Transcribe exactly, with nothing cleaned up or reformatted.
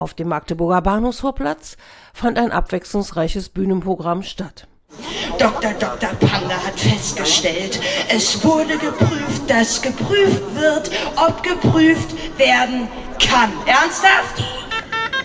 Auf dem Magdeburger Bahnhofsvorplatz fand ein abwechslungsreiches Bühnenprogramm statt. Doktor Doktor Panda hat festgestellt, es wurde geprüft, dass geprüft wird, ob geprüft werden kann. Ernsthaft?